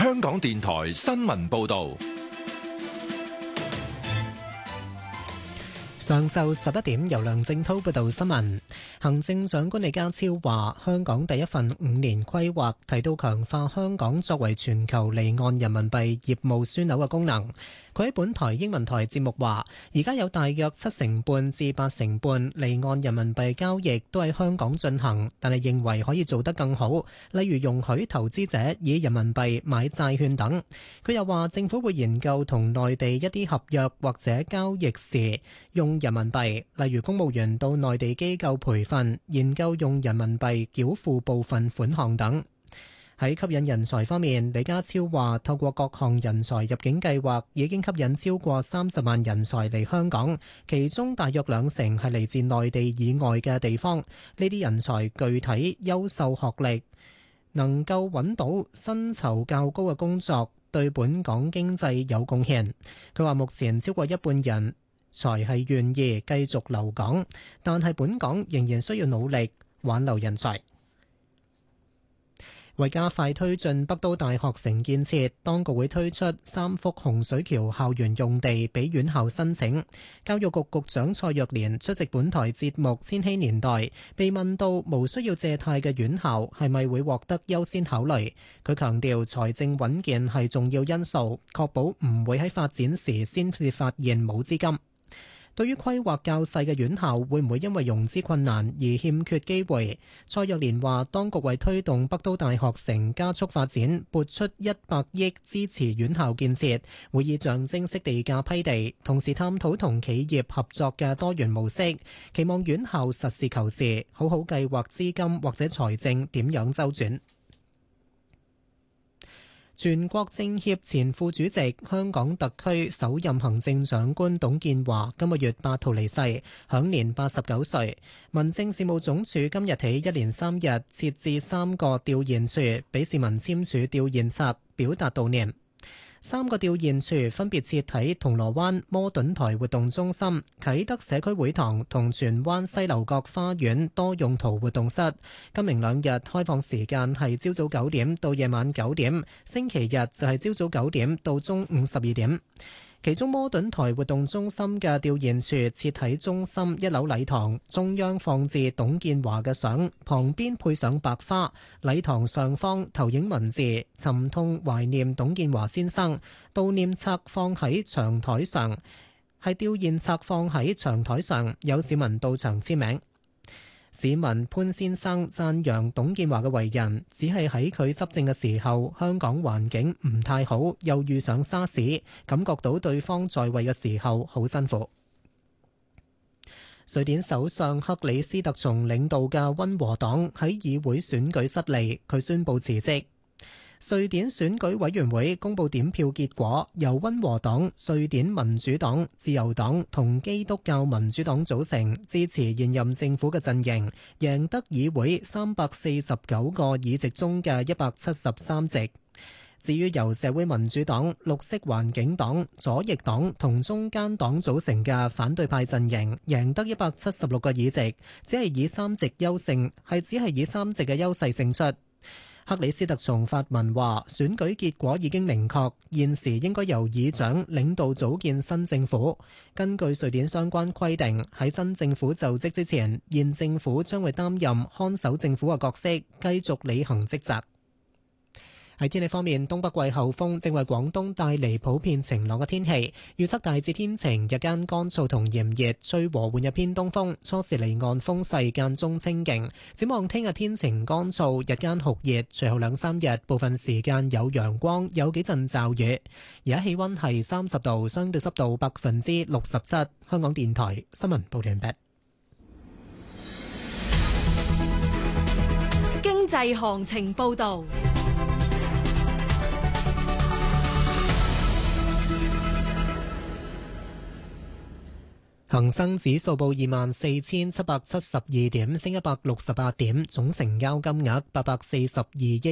香港電台新聞報道。 上晝11點，由梁正滔報道新聞。行政長官李家超話，香港第一份5年規劃提到強化香港作為全球離岸人民幣業務樞紐嘅功能。佢喺本台英文台節目話，而家有大約7成半至8成半離岸人民幣交易都喺香港進行，但係認為可以做得更好，例如容許投資者以人民幣買債券等。佢又話，政府會研究同內地一啲合約或者交易時用人民幣，例如公務員到內地機構培訓，研究用人民幣繳付部分款項等。喺吸引人才方面，李家超話透過各項人才入境計劃已經吸引超過30萬人才嚟香港，其中大約20%係嚟自內地以外嘅地方。呢啲人才具體優秀學歷，能夠揾到薪酬較高嘅工作，對本港經濟有貢獻。佢話目前超過一半人才係願意繼續留港，但係本港仍然需要努力挽留人才。為加快推進北都大學城建設，當局會推出3幅洪水橋校園用地俾院校申請。教育局局長蔡若蓮出席本台節目《千禧年代》，被問到無需要借貸嘅院校係咪會獲得優先考慮，佢強調財政穩健係重要因素，確保唔會喺發展時先至發現冇資金。對於規劃較細嘅院校會唔會因為融資困難而欠缺機會，蔡若蓮話當局為推動北都大學城加速發展，撥出100億支持院校建設，會以象徵式地價批地，同時探討同企業合作嘅多元模式，期望院校實事求是，好好計劃資金或者財政點樣周轉。全國政協前副主席、香港特區首任行政長官董建華今個月8號離世，享年89歲。民政事務總署今日起1連3日設置3個吊唁處，俾市民簽署吊唁冊，表達悼念。3個吊唁處分別設喺銅鑼灣摩頓台活動中心、啟德社區會堂同荃灣西樓角花園多用途活動室。今明2日開放時間係朝早9點到夜晚9點，星期日就係朝早9點到中午12點。其中摩頓台活動中心嘅吊唁處設喺中心1樓禮堂，中央放置董建華嘅相，旁邊配上白花。禮堂上方投影文字，沉痛懷念董建華先生。悼念冊放喺長台上，係吊唁冊放喺長台上，有市民到場簽名。市民潘先生讚揚董建華嘅為人，只係喺佢執政嘅時候，香港環境唔太好，又遇上沙士，感覺到對方在位嘅時候好辛苦。瑞典首相克里斯特松領導嘅溫和黨喺議會選舉失利，佢宣布辭職。瑞典選舉委員會公布點票結果，由溫和黨、瑞典民主黨、自由黨同基督教民主黨組成，支持現任政府嘅陣營，贏得議會349個議席中嘅173席。至於由社會民主黨、綠色環境黨、左翼黨同中間黨組成嘅反對派陣營，贏得176個議席，只係以3席嘅優勢勝出。克里斯特松發文話，選舉結果已經明確，現時應該由議長領導組建新政府。根據瑞典相關規定，喺新政府就職之前，現政府將會擔任看守政府嘅角色，繼續履行職責。喺天氣方面，東北季候風正為廣東帶嚟普遍晴朗嘅天氣，預測大致天晴，日間乾燥同炎熱，吹和緩嘅偏東風，初時離岸風勢間中清勁。展望聽日天晴乾燥，日間酷熱，隨後2-3日部分時間有陽光，有幾陣驟雨。而家氣溫係30度，相對濕度67%。香港電台新聞報道完畢。 經濟行情報道。 恒生指數報24,772點，升168點，總成交金額842億